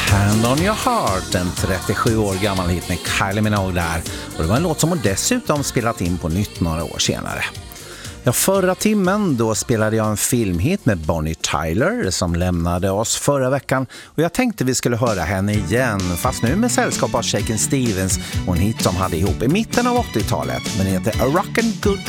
Hand on your heart, en 37 år gammal hit med Kylie Minogue där. Och det var en låt som hon dessutom spelat in på nytt några år senare. Ja, förra timmen då spelade jag en filmhit med Bonnie Tyler som lämnade oss förra veckan. Och jag tänkte vi skulle höra henne igen, fast nu med sällskap av Shakin' Stevens och en hit som hade ihop i mitten av 80-talet. Men det heter A Rockin' Good